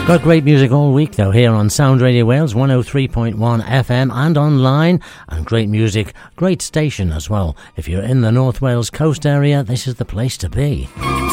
Got great music all week though here on Sound Radio Wales 103.1 FM and online, and great music, great station as well. If you're in the North Wales coast area, this is the place to be.